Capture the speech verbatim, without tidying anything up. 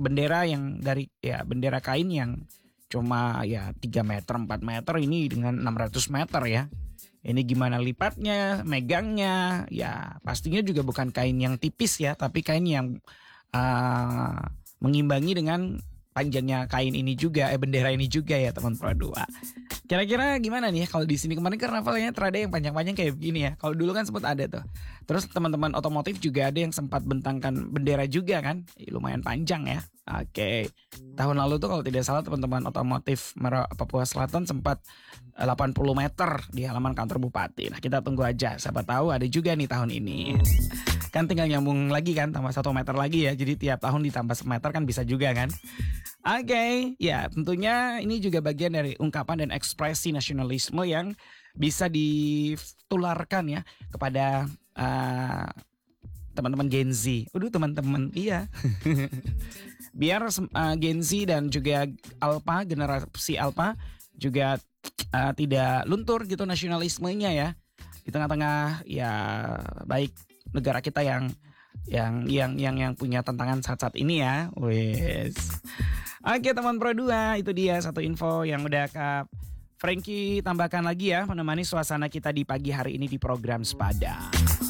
bendera yang dari ya bendera kain yang cuma ya tiga meter empat meter ini dengan enam ratus meter ya. Ini gimana lipatnya, megangnya, ya pastinya juga bukan kain yang tipis ya, tapi kain yang uh, mengimbangi dengan panjangnya kain ini juga, eh bendera ini juga ya teman Pro dua. Kira-kira gimana nih kalau di sini kemarin karnavalnya terada yang panjang-panjang kayak begini ya. Kalau dulu kan sempat ada tuh. Terus teman-teman otomotif juga ada yang sempat bentangkan bendera juga kan. Eh, lumayan panjang ya. Oke. Tahun lalu tuh kalau tidak salah teman-teman otomotif Papua Selatan sempat delapan puluh meter di halaman kantor bupati. Nah, kita tunggu aja. Siapa tahu ada juga nih tahun ini. Kan tinggal nyambung lagi kan tambah satu meter lagi ya. Jadi tiap tahun ditambah semeter kan bisa juga kan. Oke, okay. Ya tentunya ini juga bagian dari ungkapan dan ekspresi nasionalisme yang bisa ditularkan ya kepada uh, teman-teman Gen Z. Waduh teman-teman, iya. Biar uh, Gen Z dan juga Alpha, generasi Alpha juga uh, tidak luntur gitu nasionalismenya ya. Di tengah-tengah ya baik negara kita yang yang yang yang yang punya tantangan saat-saat ini ya. Wes. Oke teman Pro dua, itu dia satu info yang udah Kak Frankie tambahkan lagi ya menemani suasana kita di pagi hari ini di program Sepada.